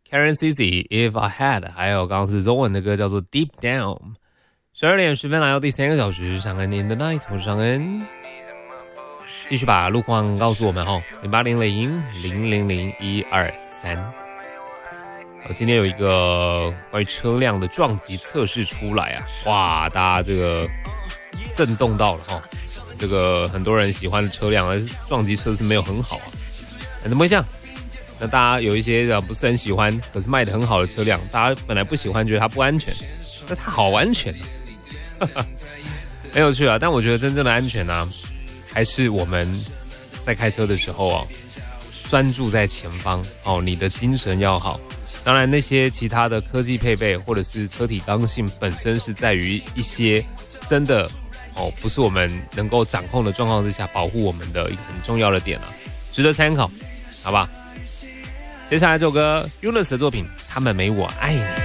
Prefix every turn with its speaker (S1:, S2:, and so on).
S1: Karen Cici If I Had， 还有刚刚是中文的歌叫做 Deep Down。12点10分来到第3个小时，上恩 in the night， 我是上恩。继续把路况告诉我们0800000123。今天有一个关于车辆的撞击测试出来啊，哇，大家这个震动到了哈，这个很多人喜欢的车辆撞击测试没有很好啊，怎么会这样？那大家有一些不是很喜欢，可是卖得很好的车辆，大家本来不喜欢，觉得它不安全，那它好安全啊，很有趣啊。但我觉得真正的安全啊，还是我们在开车的时候啊，专注在前方哦，你的精神要好。当然，那些其他的科技配备或者是车体刚性本身是在于一些真的不是我们能够掌控的状况之下，保护我们的一个很重要的点啊，值得参考，好吧？接下来这首歌 Eunice 的作品《他们没我爱你》。